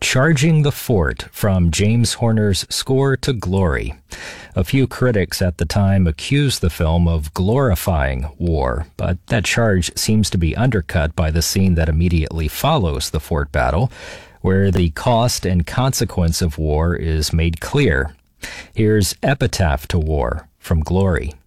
Charging the Fort from James Horner's score to glory. A few critics at the time accused the film of glorifying war, but that charge seems to be undercut by the scene that immediately follows the fort battle, where the cost and consequence of war is made clear. Here's Epitaph to War from Glory.